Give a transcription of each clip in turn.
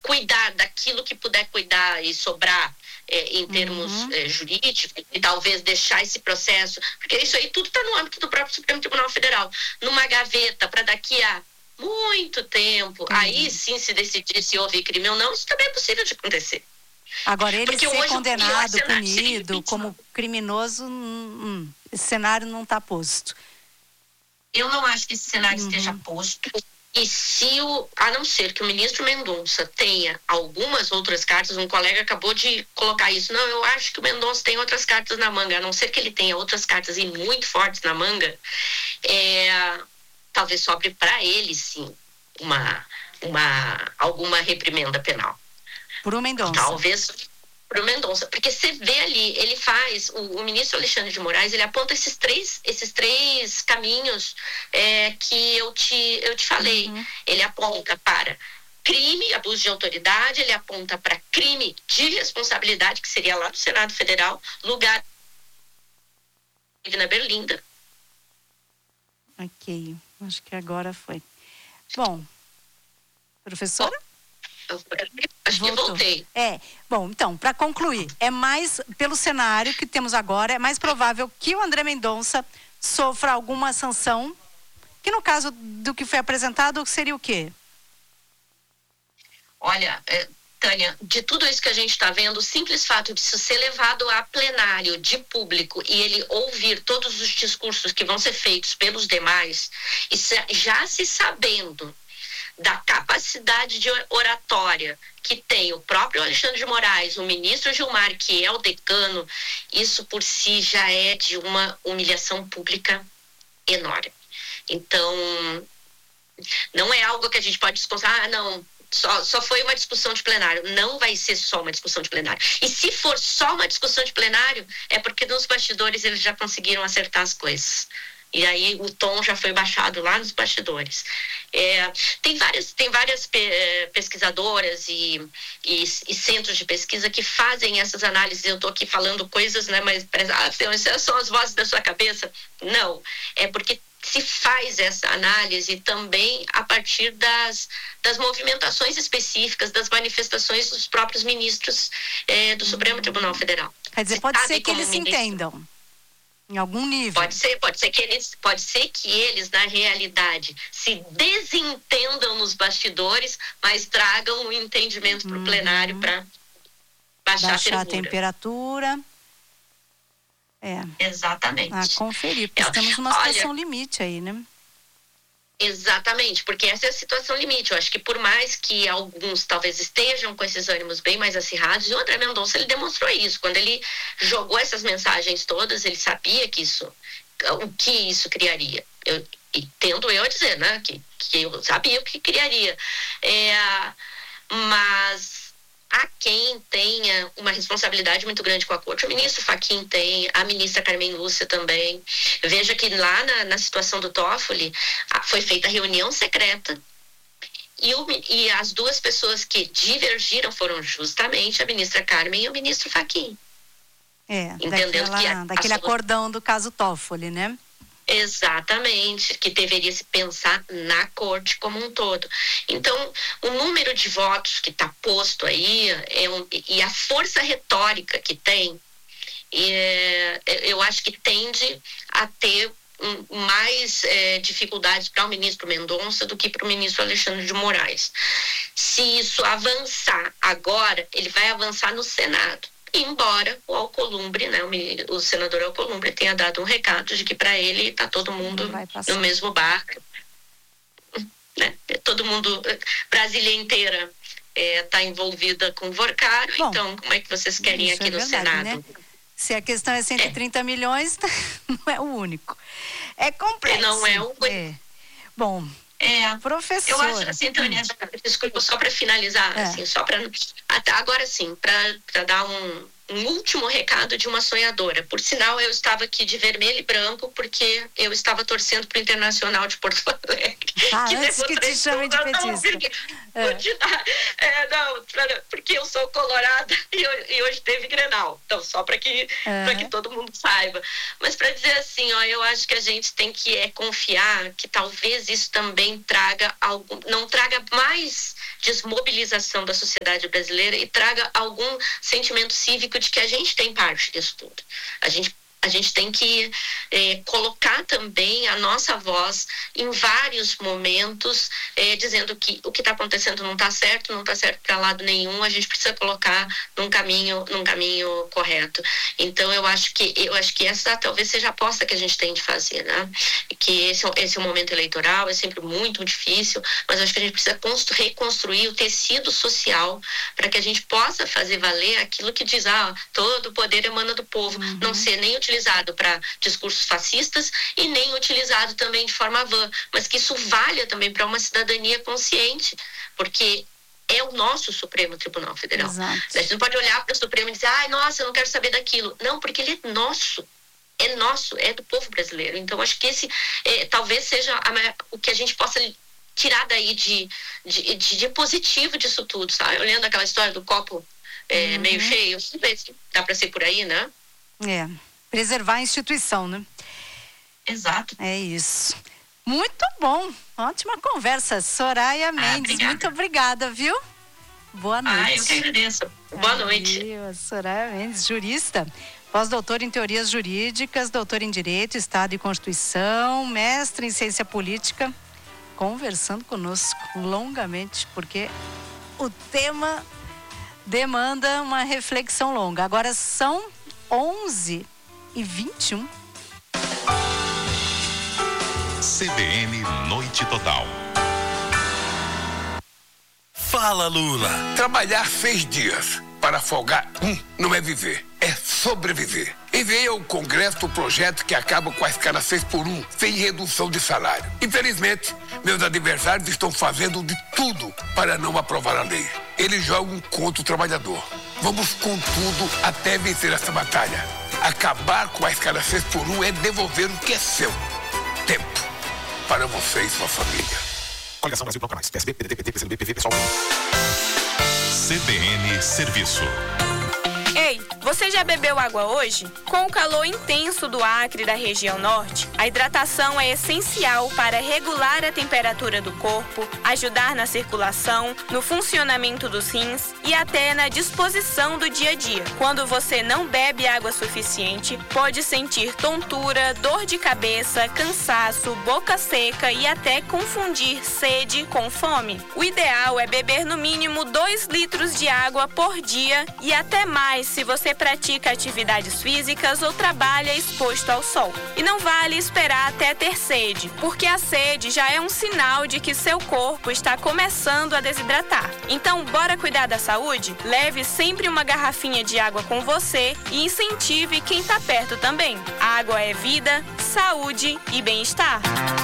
cuidar daquilo que puder cuidar e sobrar em termos jurídicos, e talvez deixar esse processo, porque isso aí tudo está no âmbito do próprio Supremo Tribunal Federal, numa gaveta para daqui a muito tempo, aí sim se decidir se houve crime ou não, isso também é possível de acontecer. Agora, ele porque ser hoje, condenado, punido como criminoso, esse cenário não está posto. Eu não acho que esse cenário esteja posto. E a não ser que o ministro Mendonça tenha algumas outras cartas, um colega acabou de colocar isso, não, eu acho que o Mendonça tem outras cartas na manga, a não ser que ele tenha outras cartas e muito fortes na manga, talvez sobre para ele, sim, alguma reprimenda penal. Por o Mendonça. Talvez para o Mendonça, porque você vê ali, ele faz, o ministro Alexandre de Moraes, ele aponta esses três caminhos que eu te falei. Ele aponta para crime, abuso de autoridade, ele aponta para crime de responsabilidade, que seria lá do Senado Federal, lugar na Berlinda. Ok, acho que agora foi. Bom, professora? Acho que voltei. Bom, então, para concluir, pelo cenário que temos agora, é mais provável que o André Mendonça sofra alguma sanção, que no caso do que foi apresentado, seria o quê? Olha, Tânia, de tudo isso que a gente está vendo, o simples fato de isso ser levado a plenário de público e ele ouvir todos os discursos que vão ser feitos pelos demais, e já se sabendo da capacidade de oratória que tem o próprio Alexandre de Moraes, o ministro Gilmar, que é o decano, isso por si já é de uma humilhação pública enorme. Então, não é algo que a gente pode desconsiderar, não, só foi uma discussão de plenário. Não vai ser só uma discussão de plenário. E se for só uma discussão de plenário, é porque nos bastidores eles já conseguiram acertar as coisas. E aí o tom já foi baixado lá nos bastidores. Tem várias pesquisadoras e centros de pesquisa que fazem essas análises. Eu estou aqui falando coisas, né? Mas essas são as vozes da sua cabeça. Não, é porque se faz essa análise também a partir das movimentações específicas, das manifestações dos próprios ministros do Supremo Tribunal Federal. Quer dizer, pode ser que eles se entendam. Em algum nível. Pode ser que eles, na realidade, se desentendam nos bastidores, mas tragam um entendimento para o plenário para baixar a temperatura. Exatamente. A conferir, porque estamos numa situação limite aí, né? Exatamente, porque essa é a situação limite. Eu acho que por mais que alguns talvez estejam com esses ânimos bem mais acirrados, e o André Mendonça, ele demonstrou isso. Quando ele jogou essas mensagens todas, ele sabia o que isso criaria. Tendo eu a dizer, né, que eu sabia o que criaria. Mas há quem tenha uma responsabilidade muito grande com a corte. O ministro Fachin tem, a ministra Carmen Lúcia também. Veja que lá na situação do Toffoli foi feita reunião secreta e as duas pessoas que divergiram foram justamente a ministra Carmen e o ministro Fachin. Entendendo daquele acordão do caso Toffoli, né? Exatamente, que deveria se pensar na corte como um todo. Então, o número de votos que está posto aí e a força retórica que tem, eu acho que tende a ter mais dificuldades para o ministro Mendonça do que para o ministro Alexandre de Moraes. Se isso avançar agora, ele vai avançar no Senado. Embora o Alcolumbre, né, o senador Alcolumbre tenha dado um recado de que para ele está todo mundo no mesmo barco, né? Todo mundo, Brasília inteira está envolvida com o Vorcaro. Bom, então como é que vocês querem aqui no Senado? Né? Se a questão é 130 milhões, não é o único. É complexo. Não é o único. Bom, professora. Eu acho assim, Tânia, desculpa, só para finalizar, assim, só para agora sim, para dar um último recado de uma sonhadora. Por sinal, eu estava aqui de vermelho e branco porque eu estava torcendo para o Internacional de Porto Alegre. Antes que te chame de petista. Porque eu sou colorada e hoje teve Grenal. Então, só para que todo mundo saiba. Mas para dizer assim, eu acho que a gente tem que confiar que talvez isso também traga não traga mais desmobilização da sociedade brasileira e traga algum sentimento cívico de que a gente tem parte disso tudo. A gente tem que colocar também a nossa voz em vários momentos, dizendo que o que está acontecendo não está certo para lado nenhum, a gente precisa colocar num caminho correto. Então eu acho que essa talvez seja a aposta que a gente tem de fazer, né? Que esse é um momento eleitoral, é sempre muito difícil, mas acho que a gente precisa reconstruir o tecido social para que a gente possa fazer valer aquilo que diz, todo o poder emana do povo, não ser nem utilizado para discursos fascistas e nem utilizado também de forma vã, mas que isso valha também para uma cidadania consciente, porque é o nosso Supremo Tribunal Federal. Exato. A gente não pode olhar para o Supremo e dizer, nossa, eu não quero saber daquilo. Não, porque ele é nosso, é do povo brasileiro. Então, acho que esse talvez seja o que a gente possa tirar daí de positivo disso tudo, sabe? Olhando aquela história do copo meio cheio, dá para ser por aí, né? Preservar a instituição, né? Exato. É isso. Muito bom. Ótima conversa. Soraya Mendes, obrigada. muito obrigada, viu? Boa noite. Eu que agradeço. Boa noite. Soraya Mendes, jurista, pós-doutora em teorias jurídicas, doutora em Direito, Estado e Constituição, mestre em Ciência Política, conversando conosco longamente, porque o tema demanda uma reflexão longa. Agora são 11h21. CBN Noite Total. Fala, Lula. Trabalhar 6 dias para folgar não é viver, é sobreviver. Enviei ao Congresso o projeto que acaba com a escala 6x1, sem redução de salário. Infelizmente, meus adversários estão fazendo de tudo para não aprovar a lei. Eles jogam contra o trabalhador. Vamos com tudo até vencer essa batalha. Acabar com a escala 6x1 é devolver o que é seu. Tempo para você e sua família. Coligação Brasil Canais. PSB, PDT, PT, PCdoB, PV, PSOL. CBN Serviço. Ei, você já bebeu água hoje? Com o calor intenso do Acre e da região norte, a hidratação é essencial para regular a temperatura do corpo, ajudar na circulação, no funcionamento dos rins e até na disposição do dia a dia. Quando você não bebe água suficiente, pode sentir tontura, dor de cabeça, cansaço, boca seca e até confundir sede com fome. O ideal é beber no mínimo 2 litros de água por dia e até mais se você pratica atividades físicas ou trabalha exposto ao sol. E não vale esperar até ter sede, porque a sede já é um sinal de que seu corpo está começando a desidratar. Então, bora cuidar da saúde? Leve sempre uma garrafinha de água com você e incentive quem está perto também. Água é vida, saúde e bem-estar.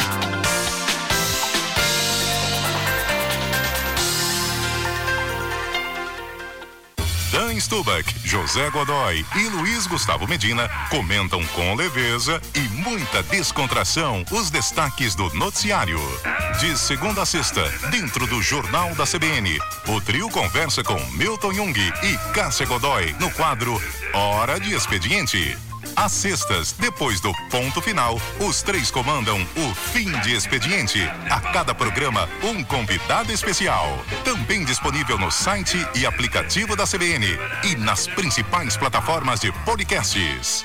Dan Stubach, José Godoy e Luiz Gustavo Medina comentam com leveza e muita descontração os destaques do noticiário. De segunda a sexta, dentro do Jornal da CBN, o trio conversa com Milton Jung e Cássia Godoy no quadro Hora de Expediente. Às sextas, depois do ponto final, os três comandam o Fim de Expediente. A cada programa, um convidado especial. Também disponível no site e aplicativo da CBN e nas principais plataformas de podcasts.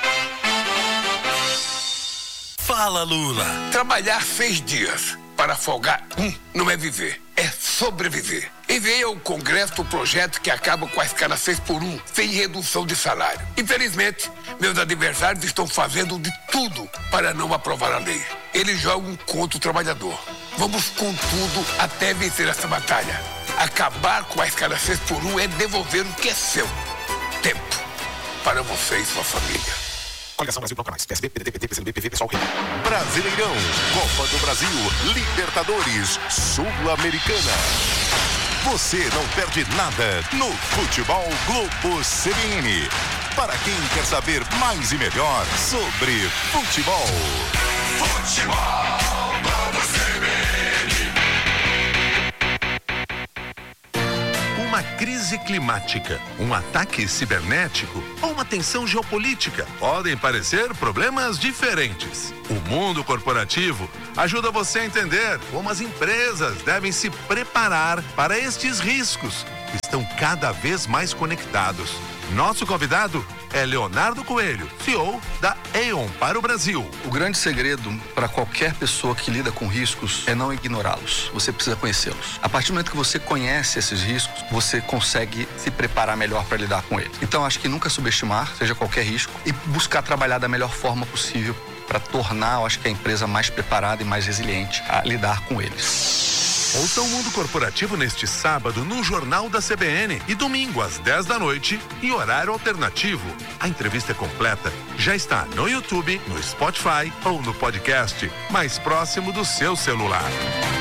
Fala, Lula. Trabalhar 6 dias para folgar não é viver, é sobreviver. Enviei ao Congresso o projeto que acaba com a escala 6x1, sem redução de salário. Infelizmente, meus adversários estão fazendo de tudo para não aprovar a lei. Eles jogam contra o trabalhador. Vamos com tudo até vencer essa batalha. Acabar com a escala 6x1 é devolver o que é seu. Tempo para você e sua família. Coligação Brasil Canais. PSB, PDT, PT, PCdoB, PV, PSOL. Brasileirão, Copa do Brasil, Libertadores, Sul-Americana. Você não perde nada no Futebol Globo CBN. Para quem quer saber mais e melhor sobre futebol. Futebol Globo CBN. Uma crise climática, um ataque cibernético ou uma tensão geopolítica podem parecer problemas diferentes. O mundo corporativo ajuda você a entender como as empresas devem se preparar para estes riscos que estão cada vez mais conectados. Nosso convidado é Leonardo Coelho, CEO da Aon para o Brasil. O grande segredo para qualquer pessoa que lida com riscos é não ignorá-los. Você precisa conhecê-los. A partir do momento que você conhece esses riscos, você consegue se preparar melhor para lidar com eles. Então, acho que nunca subestimar, seja qualquer risco, e buscar trabalhar da melhor forma possível para tornar, eu acho que a empresa mais preparada e mais resiliente a lidar com eles. Ouça o Mundo Corporativo neste sábado no Jornal da CBN e domingo às 10 da noite em horário alternativo. A entrevista completa já está no YouTube, no Spotify ou no podcast mais próximo do seu celular.